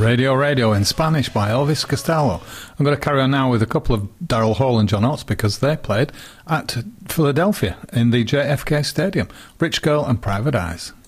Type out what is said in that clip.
Radio in Spanish by Elvis Costello. I'm going to carry on now with a couple of Daryl Hall and John Oates because they played at Philadelphia in the JFK Stadium. Rich Girl and Private Eyes.